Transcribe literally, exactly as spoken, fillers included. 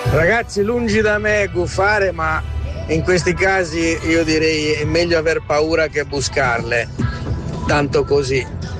Ragazzi, lungi da me guffare, ma in questi casi io direi è meglio aver paura che buscarle. Tanto così.